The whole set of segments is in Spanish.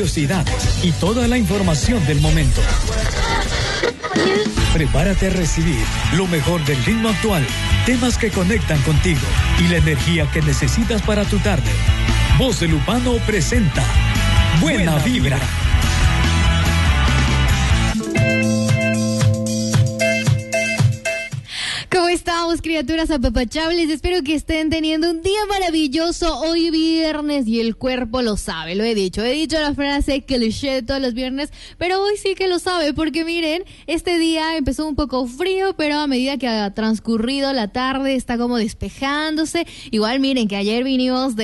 curiosidades y toda la información del momento. Prepárate a recibir lo mejor del ritmo actual, temas que conectan contigo y la energía que necesitas para tu tarde. Voz del Urbano presenta Buena Vibra. ¿Cómo estamos, criaturas apapachables? Espero que estén teniendo un día maravilloso hoy viernes y el cuerpo lo sabe, lo he dicho la frase cliché de todos los viernes, pero hoy sí que lo sabe porque miren, este día empezó un poco frío, pero a medida que ha transcurrido la tarde está como despejándose. Igual miren que ayer vinimos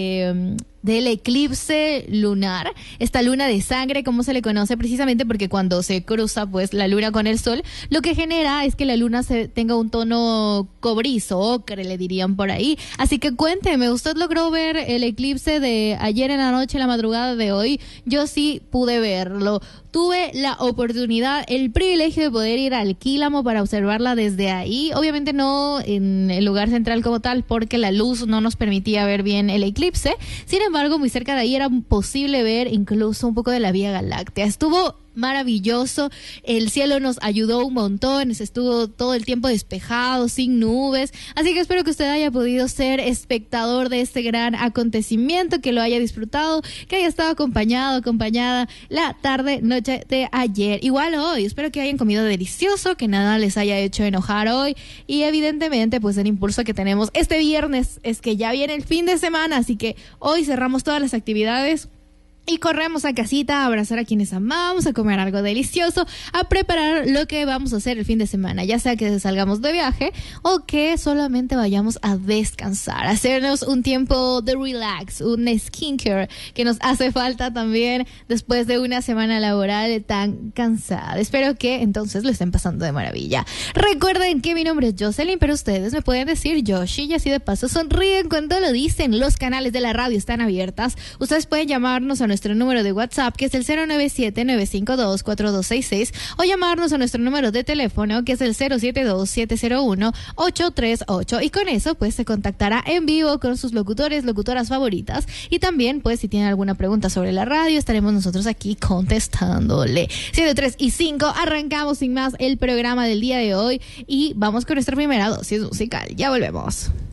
del eclipse lunar, esta luna de sangre, como se le conoce, precisamente porque cuando se cruza pues la luna con el sol, lo que genera es que la luna tenga un tono cobrizo, ocre le dirían por ahí. Así que cuénteme, ¿usted logró ver el eclipse de ayer en la noche, la madrugada de hoy? Yo sí pude verlo. Tuve la oportunidad, el privilegio de poder ir al Quílamo para observarla desde ahí. Obviamente no en el lugar central como tal, porque la luz no nos permitía ver bien el eclipse. Sin embargo, muy cerca de ahí era posible ver incluso un poco de la Vía Láctea. Estuvo maravilloso, el cielo nos ayudó un montón, estuvo todo el tiempo despejado, sin nubes, así que espero que usted haya podido ser espectador de este gran acontecimiento, que lo haya disfrutado, que haya estado acompañada la tarde, noche de ayer. Igual hoy, espero que hayan comido delicioso, que nada les haya hecho enojar hoy, y evidentemente pues el impulso que tenemos este viernes es que ya viene el fin de semana, así que hoy cerramos todas las actividades y corremos a casita a abrazar a quienes amamos, a comer algo delicioso, a preparar lo que vamos a hacer el fin de semana, ya sea que salgamos de viaje o que solamente vayamos a descansar, a hacernos un tiempo de relax, un skincare que nos hace falta también después de una semana laboral tan cansada. Espero que entonces lo estén pasando de maravilla. Recuerden que mi nombre es Jocelyn, pero ustedes me pueden decir Yoshi y así de paso sonríen cuando lo dicen. Los canales de la radio están abiertas. Ustedes pueden llamarnos a nuestro número de WhatsApp, que es el 097-952-4266, o llamarnos a nuestro número de teléfono, que es el 072-701-838, y con eso pues se contactará en vivo con sus locutoras favoritas, y también pues si tienen alguna pregunta sobre la radio, estaremos nosotros aquí contestándole. 7:03:05, arrancamos sin más el programa del día de hoy y vamos con nuestra primera dosis musical. Ya volvemos.